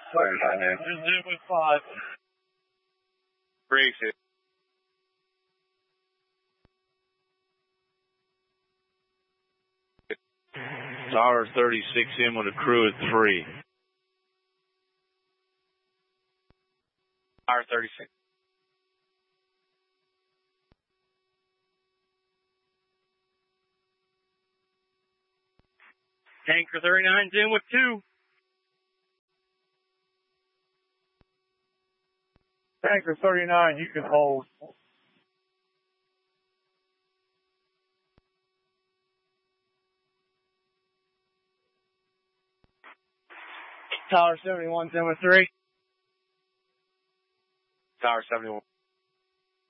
In with 5. Breaks it. Tower 36 in with a crew at 3. Tower 36. Tanker 39's in with 2. Tanker 39, you can hold. Tower 71's in with 3. Tower 71.